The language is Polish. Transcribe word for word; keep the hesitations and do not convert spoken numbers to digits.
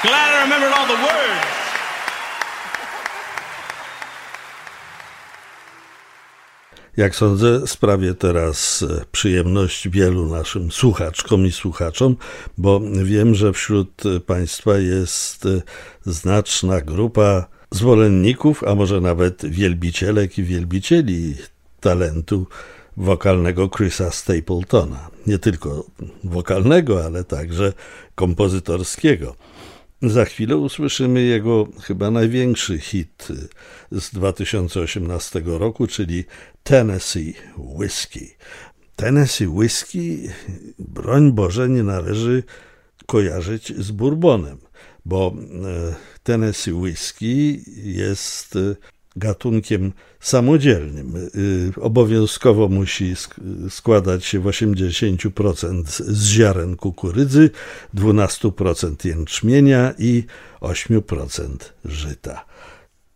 Glad I remembered all the words. Jak sądzę, sprawię teraz przyjemność wielu naszym słuchaczkom i słuchaczom, bo wiem, że wśród Państwa jest znaczna grupa zwolenników, a może nawet wielbicielek i wielbicieli talentu wokalnego Chrisa Stapletona. Nie tylko wokalnego, ale także kompozytorskiego. Za chwilę usłyszymy jego chyba największy hit z dwa tysiące osiemnastego roku, czyli Tennessee Whiskey. Tennessee Whiskey, broń Boże, nie należy kojarzyć z bourbonem, bo Tennessee Whiskey jest gatunkiem samodzielnym. Obowiązkowo musi składać się w osiemdziesiąt procent z ziaren kukurydzy, dwanaście procent jęczmienia i osiem procent żyta.